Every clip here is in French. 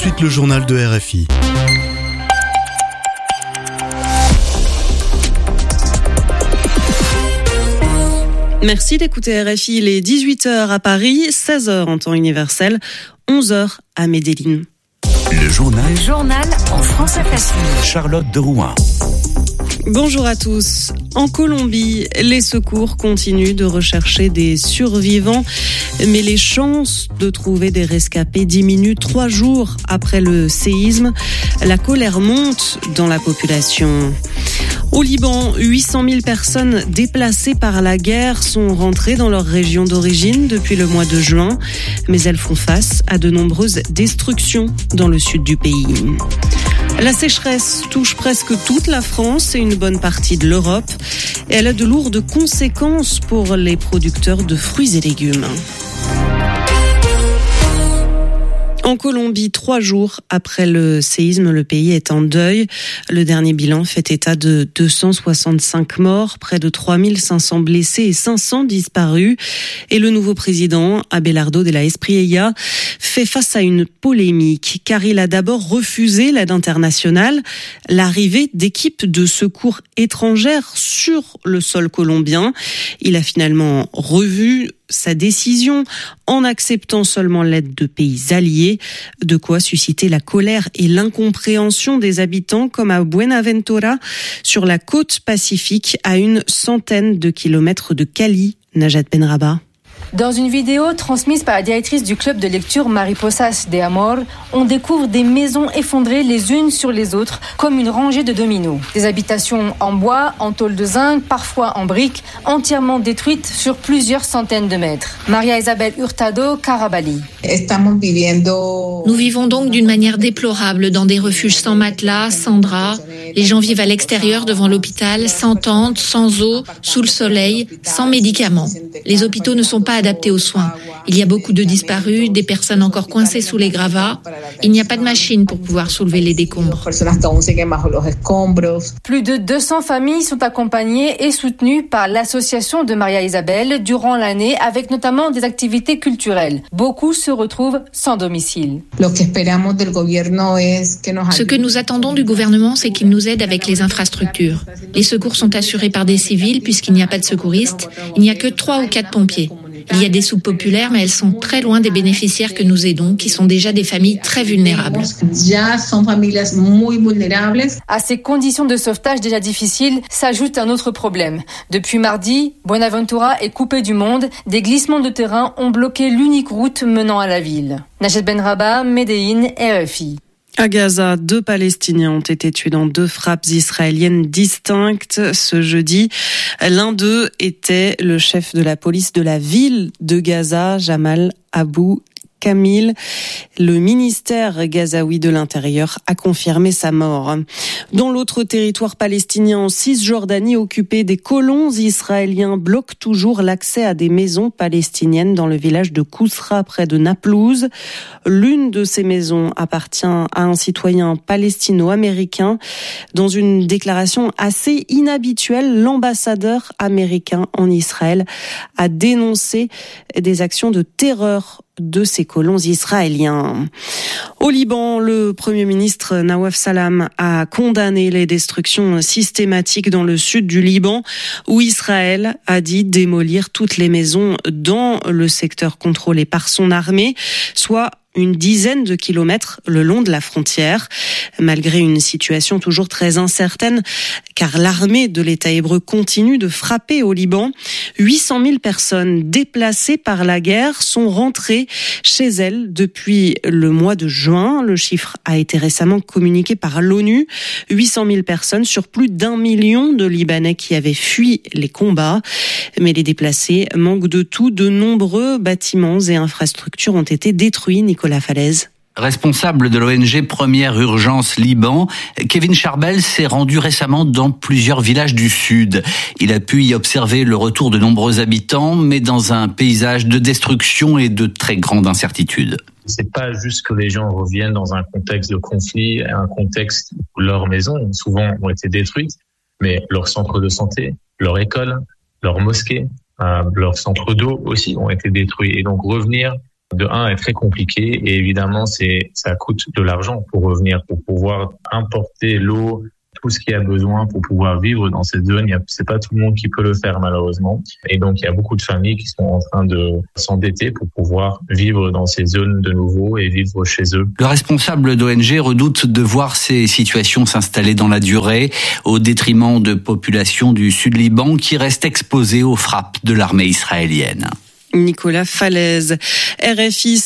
suite le journal de RFI. Merci d'écouter RFI, il est 18h à Paris, 16h en temps universel, 11h à Medellín. Le journal en français facile. Charlotte de Rouen. Bonjour à tous. En Colombie, les secours continuent de rechercher des survivants, mais les chances de trouver des rescapés diminuent 3 jours après le séisme. La colère monte dans la population. Au Liban, 800 000 personnes déplacées par la guerre sont rentrées dans leur région d'origine depuis le mois de juin, mais elles font face à de nombreuses destructions dans le sud du pays. La sécheresse touche presque toute la France et une bonne partie de l'Europe, et elle a de lourdes conséquences pour les producteurs de fruits et légumes. En Colombie, 3 jours après le séisme, le pays est en deuil. Le dernier bilan fait état de 265 morts, près de 3500 blessés et 500 disparus. Et le nouveau président, Abelardo de la Espriella, fait face à une polémique, car il a d'abord refusé l'aide internationale, l'arrivée d'équipes de secours étrangères sur le sol colombien. Il a finalement revu sa décision en acceptant seulement l'aide de pays alliés, de quoi susciter la colère et l'incompréhension des habitants comme à Buenaventura, sur la côte pacifique à une centaine de kilomètres de Cali. Najat Benraba. Dans une vidéo transmise par la directrice du club de lecture Mariposas de Amor, on découvre des maisons effondrées les unes sur les autres, comme une rangée de dominos. Des habitations en bois, en tôle de zinc, parfois en briques, entièrement détruites sur plusieurs centaines de mètres. Maria Isabel Hurtado Carabali. Nous vivons donc d'une manière déplorable dans des refuges sans matelas, sans draps. Les gens vivent à l'extérieur devant l'hôpital, sans tente, sans eau, sous le soleil, sans médicaments. Les hôpitaux ne sont pas adaptés aux soins. Il y a beaucoup de disparus, des personnes encore coincées sous les gravats. Il n'y a pas de machine pour pouvoir soulever les décombres. Plus de 200 familles sont accompagnées et soutenues par l'association de Maria Isabel durant l'année, avec notamment des activités culturelles. Beaucoup se retrouvent sans domicile. Ce que nous attendons du gouvernement, c'est qu'il nous aide avec les infrastructures. Les secours sont assurés par des civils puisqu'il n'y a pas de secouristes. Il n'y a que 3 ou 4 pompiers. Il y a des soupes populaires, mais elles sont très loin des bénéficiaires que nous aidons, qui sont déjà des familles très vulnérables. À ces conditions de sauvetage déjà difficiles, s'ajoute un autre problème. Depuis mardi, Buenaventura est coupée du monde. Des glissements de terrain ont bloqué l'unique route menant à la ville. Najat Benraba, Medellín, RFI. À Gaza, 2 Palestiniens ont été tués dans 2 frappes israéliennes distinctes ce jeudi. L'un d'eux était le chef de la police de la ville de Gaza, Jamal Abou Kamil. Le ministère gazaoui de l'Intérieur a confirmé sa mort. Dans l'autre territoire palestinien en Cisjordanie occupé, des colons israéliens bloquent toujours l'accès à des maisons palestiniennes dans le village de Kousra près de Naplouse. L'une de ces maisons appartient à un citoyen palestino-américain. Dans une déclaration assez inhabituelle, l'ambassadeur américain en Israël a dénoncé des actions de terreur de ces colons israéliens. Au Liban, le Premier ministre Nawaf Salam a condamné les destructions systématiques dans le sud du Liban, où Israël a dit démolir toutes les maisons dans le secteur contrôlé par son armée, soit une dizaine de kilomètres le long de la frontière, malgré une situation toujours très incertaine, car l'armée de l'État hébreu continue de frapper au Liban. 800 000 personnes déplacées par la guerre sont rentrées chez elles depuis le mois de juin. Le chiffre a été récemment communiqué par l'ONU. 800 000 personnes sur plus d'1 million de Libanais qui avaient fui les combats. Mais les déplacés manquent de tout. De nombreux bâtiments et infrastructures ont été détruits. Nicolas Falaise. Responsable de l'ONG Première Urgence Liban, Kevin Charbel s'est rendu récemment dans plusieurs villages du Sud. Il a pu y observer le retour de nombreux habitants, mais dans un paysage de destruction et de très grande incertitude. C'est pas juste que les gens reviennent dans un contexte de conflit, un contexte où leurs maisons, souvent, ont été détruites, mais leur centre de santé, leur école, leur mosquée, leurs centres d'eau aussi ont été détruits. Et donc revenir de un, est très compliqué et évidemment, ça coûte de l'argent pour revenir, pour pouvoir importer l'eau, tout ce qu'il y a besoin pour pouvoir vivre dans cette zone. C'est pas tout le monde qui peut le faire, malheureusement. Et donc, il y a beaucoup de familles qui sont en train de s'endetter pour pouvoir vivre dans ces zones de nouveau et vivre chez eux. Le responsable d'ONG redoute de voir ces situations s'installer dans la durée au détriment de populations du Sud-Liban qui restent exposées aux frappes de l'armée israélienne. Nicolas Falaise. RFI,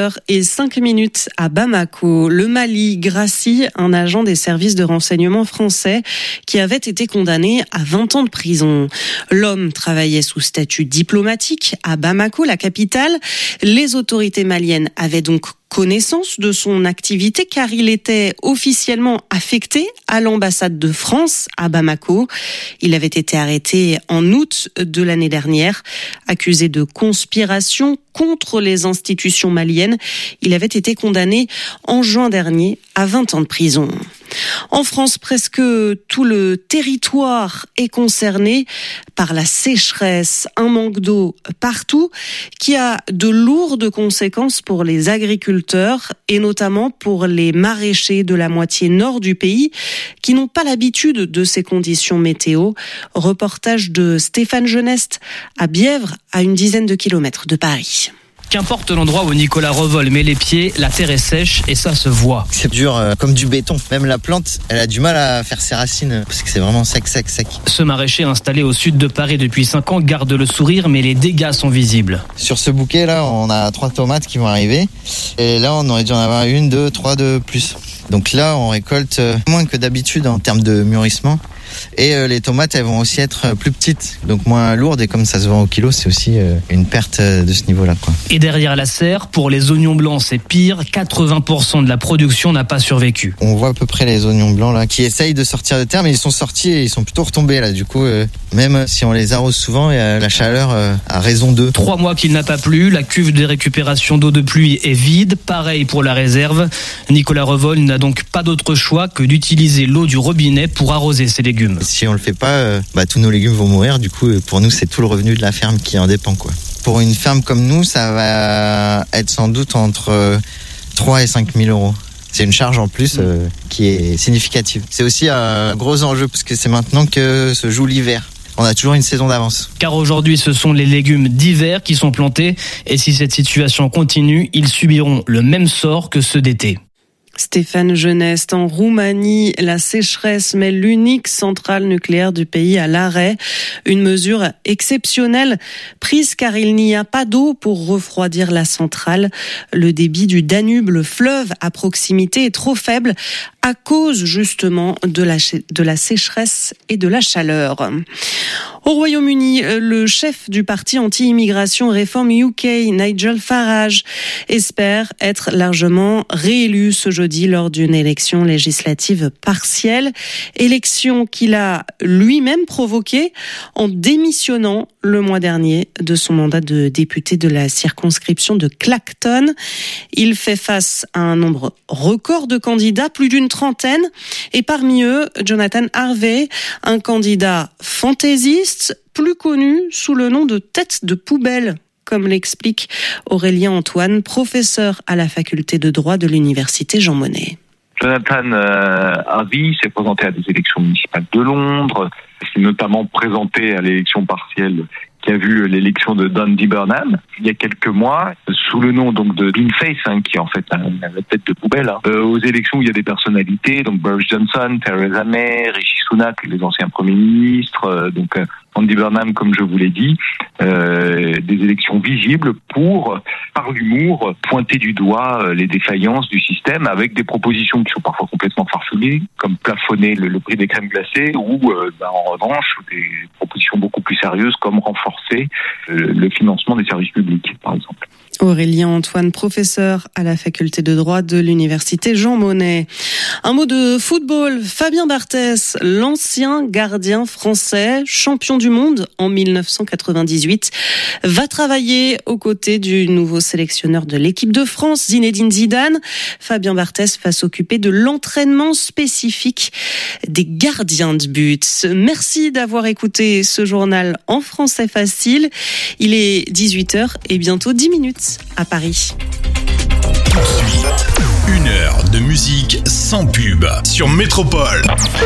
16h05 à Bamako. Le Mali gracie un agent des services de renseignement français qui avait été condamné à 20 ans de prison. L'homme travaillait sous statut diplomatique à Bamako, la capitale. Les autorités maliennes avaient donc connaissance de son activité car il était officiellement affecté à l'ambassade de France à Bamako. Il avait été arrêté en août de l'année dernière, accusé de conspiration contre les institutions maliennes. Il avait été condamné en juin dernier à 20 ans de prison. En France, presque tout le territoire est concerné par la sécheresse, un manque d'eau partout qui a de lourdes conséquences pour les agriculteurs et notamment pour les maraîchers de la moitié nord du pays qui n'ont pas l'habitude de ces conditions météo. Reportage de Stéphane Geneste à Bièvre, à une dizaine de kilomètres de Paris. Qu'importe l'endroit où Nicolas Revol met les pieds, la terre est sèche et ça se voit. C'est dur comme du béton. Même la plante, elle a du mal à faire ses racines parce que c'est vraiment sec. Ce maraîcher installé au sud de Paris depuis 5 ans garde le sourire mais les dégâts sont visibles. Sur ce bouquet là, on a 3 tomates qui vont arriver et là on aurait dû en avoir 1, 2, 3 de plus. Donc là on récolte moins que d'habitude en termes de mûrissement. Et les tomates, elles vont aussi être plus petites, donc moins lourdes. Et comme ça se vend au kilo, c'est aussi une perte de ce niveau-là, quoi. Et derrière la serre, pour les oignons blancs, c'est pire. 80% de la production n'a pas survécu. On voit à peu près les oignons blancs là, qui essayent de sortir de terre, mais ils sont sortis et ils sont plutôt retombés là. Du coup, même si on les arrose souvent, la chaleur a raison d'eux. 3 mois qu'il n'a pas plu, la cuve de récupération d'eau de pluie est vide. Pareil pour la réserve. Nicolas Revol n'a donc pas d'autre choix que d'utiliser l'eau du robinet pour arroser ses légumes. Si on le fait pas, tous nos légumes vont mourir. Du coup, pour nous, c'est tout le revenu de la ferme qui en dépend, quoi. Pour une ferme comme nous, ça va être sans doute entre 3 et 5 000 euros. C'est une charge en plus qui est significative. C'est aussi un gros enjeu parce que c'est maintenant que se joue l'hiver. On a toujours une saison d'avance. Car aujourd'hui, ce sont les légumes d'hiver qui sont plantés. Et si cette situation continue, ils subiront le même sort que ceux d'été. Stéphane Geneste, en Roumanie, la sécheresse met l'unique centrale nucléaire du pays à l'arrêt. Une mesure exceptionnelle prise car il n'y a pas d'eau pour refroidir la centrale. Le débit du Danube, le fleuve à proximité, est trop faible à cause justement de la sécheresse et de la chaleur. Au Royaume-Uni, le chef du parti anti-immigration Reform UK, Nigel Farage, espère être largement réélu ce jeudi lors d'une élection législative partielle. Élection qu'il a lui-même provoquée en démissionnant le mois dernier de son mandat de député de la circonscription de Clacton. Il fait face à un nombre record de candidats, plus d'une trentaine, et parmi eux, Jonathan Harvey, un candidat fantaisiste, plus connu sous le nom de tête de poubelle, comme l'explique Aurélien Antoine, professeur à la faculté de droit de l'université Jean Monnet. Jonathan Harvey s'est présenté à des élections municipales de Londres, s'est notamment présenté à l'élection partielle qui a vu l'élection de Dundee Burnham il y a quelques mois, sous le nom donc de Greenface, qui est en fait la tête de poubelle, aux élections où il y a des personnalités, donc Boris Johnson, Theresa May, Rishi Sunak, les anciens premiers ministres, donc Andy Burnham, comme je vous l'ai dit, des élections visibles pour, par l'humour, pointer du doigt les défaillances du système avec des propositions qui sont parfois complètement farfelues, comme plafonner le prix des crèmes glacées ou, en revanche, des propositions beaucoup plus sérieuses comme renforcer le financement des services publics, par exemple. Aurélien Antoine, professeur à la faculté de droit de l'université Jean Monnet. Un mot de football. Fabien Barthès, l'ancien gardien français, champion du monde en 1998, va travailler aux côtés du nouveau sélectionneur de l'équipe de France, Zinedine Zidane. Fabien Barthès va s'occuper de l'entraînement spécifique des gardiens de but. Merci d'avoir écouté ce journal en français facile. Il est 18h et bientôt 10 minutes à Paris. Tout de suite, 1 heure de musique sans pub sur Métropole.